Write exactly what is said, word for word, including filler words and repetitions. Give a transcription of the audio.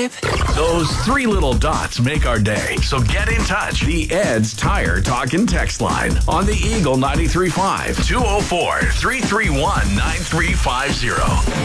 five. Those three little dots make our day. So get in touch. The Ed's Tire Talk and Text line on the Eagle ninety-three point five, two oh four, three three one, nine three five zero.